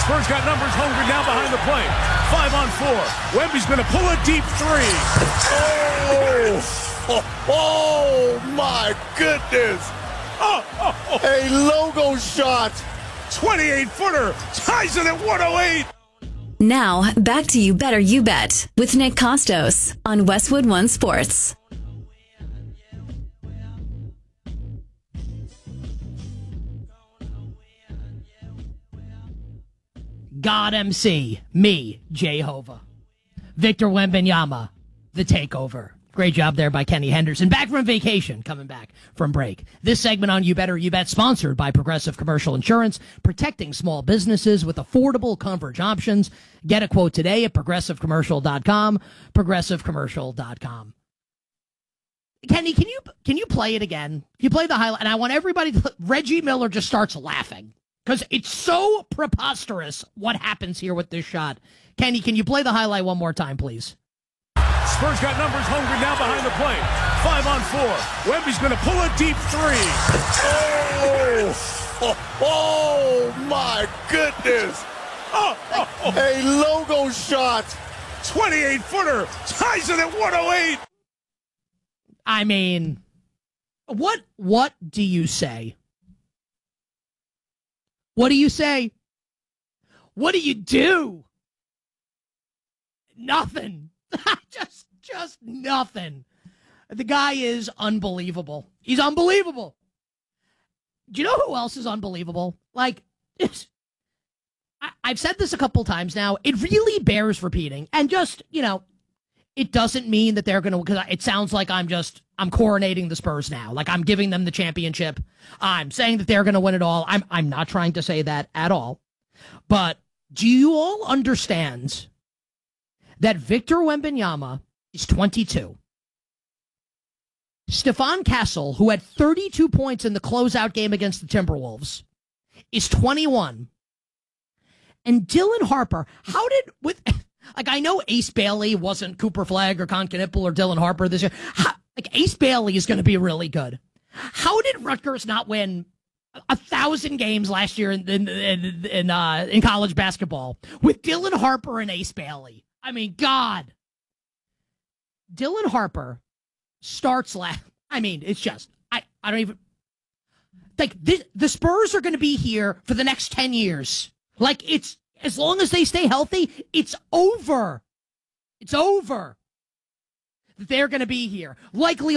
Spurs got numbers. Holmgren down behind the plate. 5 on 4. Wemby's going to pull a deep three. Oh my goodness. A logo shot. 28-footer. Ties it at 108. Now, back to You Better You Bet with Nick Costos on Westwood One Sports. God MC, me, Jehovah. Victor Wembanyama, the takeover. Great job there by Kenny Henderson. Back from vacation, coming back from break. This segment on You Better You Bet, sponsored by Progressive Commercial Insurance, protecting small businesses with affordable coverage options. Get a quote today at progressivecommercial.com, progressivecommercial.com. Kenny, can you play it again? Can you play the highlight? And I want everybody to, Reggie Miller just starts laughing because it's so preposterous what happens here with this shot. Kenny, can you play the highlight one more time, please? Spurs got numbers. Holmgren down behind the plate. 5 on 4. Wemby's going to pull a deep three. Oh my goodness. A logo shot. 28-footer. Ties it at 108. I mean, what do you say? What do you say? What do you do? Nothing. just nothing. The guy is unbelievable. He's unbelievable. Do you know who else is unbelievable? Like, I've said this a couple times now. It really bears repeating. And just, it doesn't mean that they're going to, because it sounds like I'm coronating the Spurs now. Like I'm giving them the championship. I'm saying that they're going to win it all. I'm not trying to say that at all. But do you all understand that Victor Wembanyama is 22? Stephon Castle, who had 32 points in the closeout game against the Timberwolves, is 21. And Dylan Harper, I know Ace Bailey wasn't Cooper Flagg or Con Knipple or Dylan Harper this year. Ace Bailey is going to be really good. How did Rutgers not win 1,000 games last year in college basketball with Dylan Harper and Ace Bailey? I mean, God. Dylan Harper starts it's just, I don't even, the Spurs are going to be here for the next 10 years. It's, as long as they stay healthy, it's over. It's over. They're going to be here. Likely